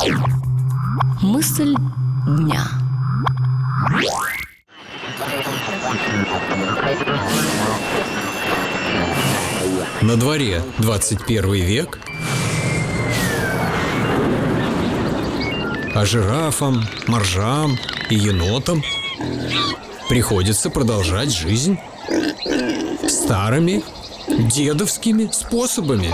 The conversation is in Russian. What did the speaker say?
Мысль дня. На дворе 21 век, а жирафам, моржам и енотам приходится продолжать жизнь старыми дедовскими способами.